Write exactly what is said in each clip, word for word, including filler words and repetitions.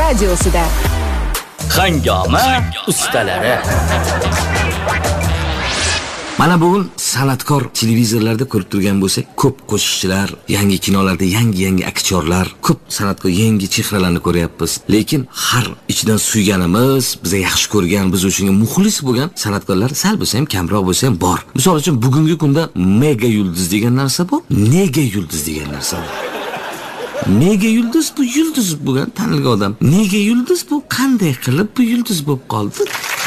radiosida. Hangoma ustalari. Mana bugun san'atkor televizorlarda ko'rib turgan bo'lsak, ko'p qo'shiqchilar, yangi kinolarda yangi-yangi aktyorlar, ko'p san'atkor yangi chehralarni ko'ryapmiz. Lekin har ichidan suyganimiz, biza yaxshi ko'rgan, biz uchun muxlis bo'lgan san'atkorlar sal bo'lsa ham, kamroq bo'lsa ham bor. Misol uchun bugungi kunda mega yulduz degan narsa bor, nega yulduz degan narsa bor. Nega yulduz bu yulduz bo'lgan tanilgan odam. Nega yulduz bu qanday qilib bu yulduz bo'lib qoldi?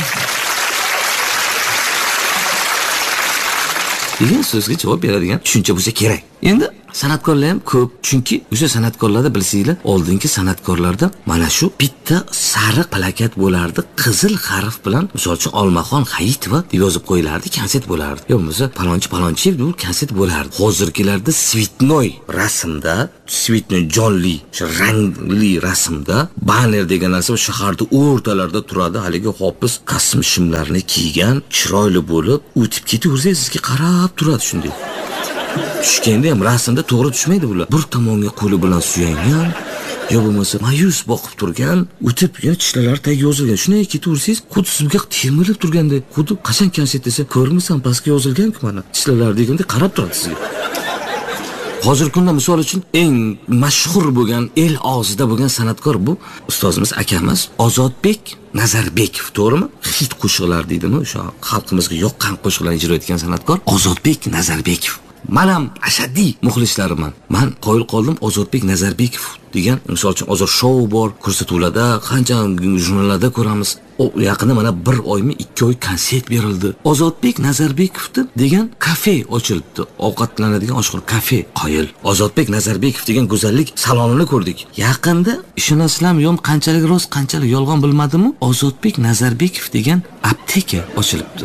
degan so'zga javob beradigan tushuncha bo'lsa kerak. Endi san'atkorlar ham ko'p, chunki o'sha san'atkorlarda bilsanglar, oldingi san'atkorlarda mana shu bitta sariq plakat bo'lardi, qizil harf bilan, misol uchun Olmaxon Hayitova deb yozib qo'yilardi, konset bo'lardi. Yo bo'lmasa palonchi palonchi deb konset bo'lardi. Hozirgilarda svitnoy rasmda, svitnoy jonli, o'sha rangli rasmda banner degan narsa shaharda o'rtalarida turadi, haligi hofiz qasm shimlarni kiygan, chiroyli bo'lib, o'tib ketaversangiz sizga qarab turadi shunday. Tushganda ham rasmda to'g'ri tushmaydi bular. Bir tomonga qo'li bilan suyangan, yo bo'lmasa mayus boqib turgan, o'tib yana tishlari tagiga yozilgan. Shunday ketaversangiz, xuddi sizga termilib turganda, xuddi qachon konset desa, ko'rmisan pastga yozilgan-ku mana. Tishlari deganda qarab turadi sizga. Hozirgi kunda misol uchun eng mashhur bo'lgan, el og'zida bo'lgan san'atkor bu ustozimiz akamiz Ozodbek Nazarbekov, to'g'rimi? Hit qo'shiqlar deydimi, o'sha xalqimizga yoqqan qo'shiqlarni ijro etgan san'atkor Ozodbek Nazarbekov. Men ham ashaddiy muxlislariman. Men qoyil qoldim Ozodbek Nazarbekov degan, misol uchun hozir shou bor, ko'rsatuvlarda, qancha jurnallarda ko'ramiz. O yaqinda mana bir oymi, ikki oy konsert berildi. Ozodbek Nazarbekovda degan kafe ochilibdi. Ovqatlanadigan oshxona kafe qoyil. Ozodbek Nazarbekov degan go'zallik salonini ko'rdik. Yaqinda ishonasizlarmi, yo'q qanchalik rost, qanchalik yolg'on bilmadim-u, Ozodbek Nazarbekov degan apteka ochilibdi.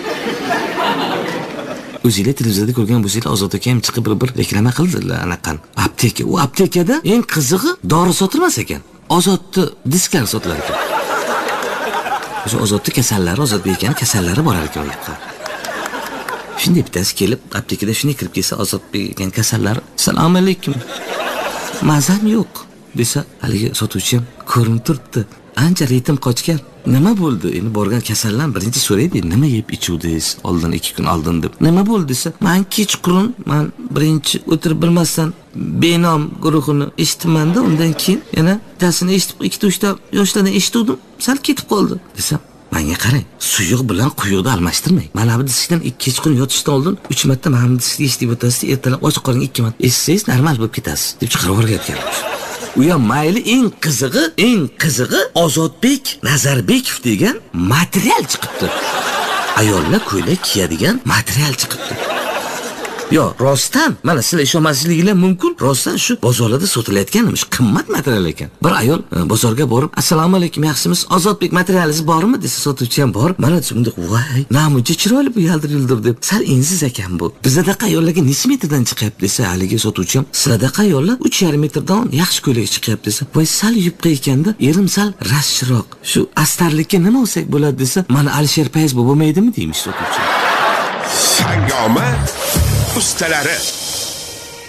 O'zinglar televizorda ko'rgan bo'lsanglar, Ozod aka ham chiqib bir-bir reklama qildilar anaqan. Apteka. U aptekada eng qizig'i dori sotilmas ekan. Ozodda disklar sotilar ekan. O'sha Ozodda kasallari, Ozodbek akaning kasallari bor ekan u yoqqa. Shunday bittasi kelib, aptekada shunday kirib kelsa, Ozodbek akaning kasallari, "Assalomu alaykum. Mazam yo'q" desa, haligi sotuvchi ham ko'rinib turibdi. Ancha ritm qochgan. Nima bo'ldi? Endi borgan kasallar birinchi so'raydi, nima yeb ichuvdingiz oldin ikki kun oldin deb. Nima bo'ldi desa, men kechqurun, men birinchi o'tirib bilmasdan benom guruhini eshitdim-da, undan keyin yana tasini eshitib, ikkita uchta yoshlardan eshitdim, sal ketib qoldi desam, menga qarang, suyuq bilan quyuqni almashtirmang. Mana bu diskdan kechqurun yotishdan oldin uch marta mana bu diskni eshitib o'tasiz, ertalab ochiq qoling ikki marta eshitsangiz normal bo'lib ketasiz deb chiqarib o'rgatgan. U ham mayli, eng qizig'i, eng qizig'i Ozodbek Nazarbekov degan material chiqibdi. Ayollar ko'ylak kiyadigan material chiqibdi. Yo, rostdan, mana sizlar ishonmasligingiz mumkin, rostdan shu bozorlarda sotilayotganmish, qimmat material ekan. Bir ayol bozorga borib, "Assalomu alaykum, yaxshimisiz? Ozodbek materialingiz bormi?" desa, sotuvchi ham bor. Mana shunda, "Voy, namuncha chiroyli bu yaldir-yuldir" deb. Sal ensiz ekan bu. Bizda ayollarga necha metrdan chiqyapti desa, haligi sotuvchi ham, "Sizlarda ayollar uch yarim metrdan yaxshi ko'ylak chiqyapti" desa, "Voy, sal yupqa ekanda, erim sal rashchiroq. Shu astarlikka nima olsak bo'ladi" desa, "Mana Alisher Payiz bo'lmaydimi" deymish sotuvchi. Hangoma ustalari.